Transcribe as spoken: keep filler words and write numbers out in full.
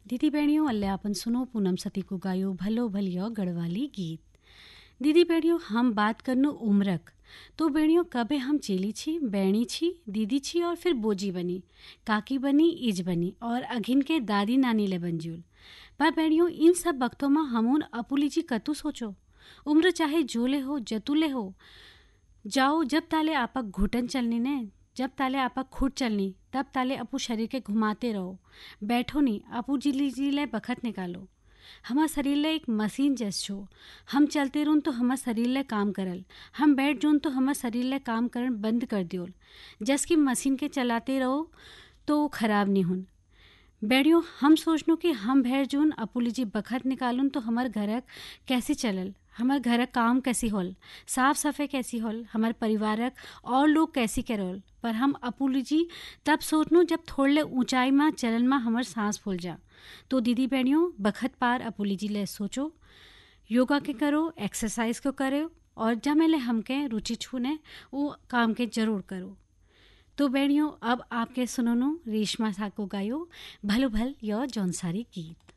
दीदी बहनियों अल्लाहपन सुनो पूनम सती को गायो भलो भलियो गढ़वाली गीत। दीदी बहनियों हम बात करनो उम्रक तो बहनियों कबे हम चेली छी, बहनी छी, दीदी छी और फिर बोजी बनी, काकी बनी, इज बनी और अघिन के दादी नानी ले बनजूल। पर बहनियों इन सब वक्तों में हमून अपुली जी कतु सोचो, उम्र चाहे जोले हो जतुले हो, जाओ जब ताले आपक घुटन चलनी ने, जब ताले आपक खुट चलनी तब ताले अपू शरीर के घुमाते रहो, बैठो नहीं अपू जिली जिले बखत निकालो। हमार शरीर ले एक मशीन जैस छो, हम चलते रहूँ तो हमार शरीर ले काम करल, हम बैठ जोन तो हमार शरीर ले काम करन बंद कर दियोल। जस की मशीन के चलाते रहो तो वो खराब नहीं हुन। बैठियो हम सोचनो कि हम भैर जोन अपुली जी बखत निकालून तो हमार घरक कैसे चलल, हमार घरक काम कैसी होल, साफ सफाई कैसी होल, हमार परिवारक और लोग कैसी करल। पर हम अपुली जी तब सोचनो जब थोड़े ऊंचाई में चलन में हमार सांस फूल जा। तो दीदी बहनियों बखत पार अपुली जी ले सोचो, योगा के करो, एक्सरसाइज को करो और जब मेले हमके रुचि छूने वो काम के जरूर करो। तो बहनियों अब आपके सुनो रेशमा सा को गायो भलो भल यो जौनसारी गीत।